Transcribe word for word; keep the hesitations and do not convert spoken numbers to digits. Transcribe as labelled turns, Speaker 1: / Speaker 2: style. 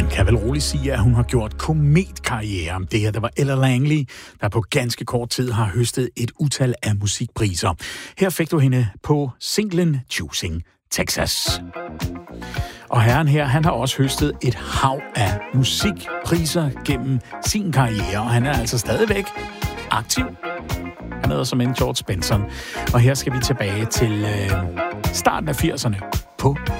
Speaker 1: man kan vel roligt sige, at hun har gjort kometkarriere. Det her, der var Ella Langley, der på ganske kort tid har høstet et utal af musikpriser. Her fik du hende på singlen Choosing Texas. Og herren her, han har også høstet et hav af musikpriser gennem sin karriere, og han er altså stadigvæk aktiv. Han hedder som en George Benson. Og her skal vi tilbage til øh, starten af firserne på